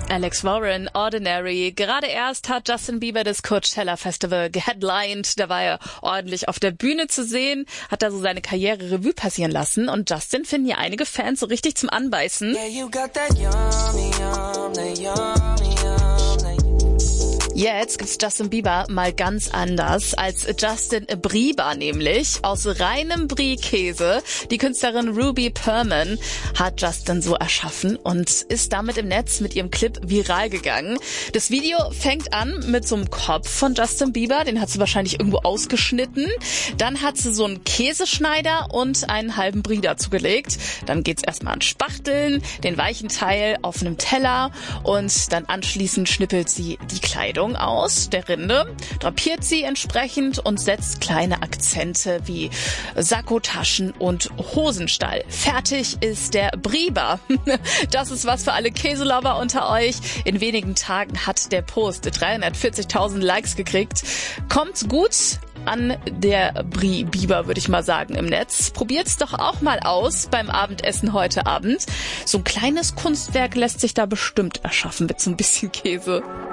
Alex Warren, Ordinary. Gerade erst hat Justin Bieber das Coachella Festival geheadlined. Da war er ordentlich auf der Bühne zu sehen, hat da so seine Karriere Revue passieren lassen. Und Justin finden ja einige Fans so richtig zum Anbeißen. Jetzt gibt's Justin Bieber mal ganz anders als Justin Bieber, nämlich aus reinem Brie-Käse. Die Künstlerin Ruby Perman hat Justin so erschaffen und ist damit im Netz mit ihrem Clip viral gegangen. Das Video fängt an mit so einem Kopf von Justin Bieber, den hat sie wahrscheinlich irgendwo ausgeschnitten. Dann hat sie so einen Käseschneider und einen halben Brie dazugelegt. Dann geht's erstmal an Spachteln, den weichen Teil auf einem Teller und dann anschließend schnippelt sie die Kleidung aus der Rinde, drapiert sie entsprechend und setzt kleine Akzente wie Sakkotaschen und Hosenstall. Fertig ist der Bieber. Das ist was für alle Käselover unter euch. In wenigen Tagen hat der Post 340.000 Likes gekriegt. Kommt gut an der Bieber, würde ich mal sagen, im Netz. Probiert's doch auch mal aus beim Abendessen heute Abend. So ein kleines Kunstwerk lässt sich da bestimmt erschaffen mit so ein bisschen Käse.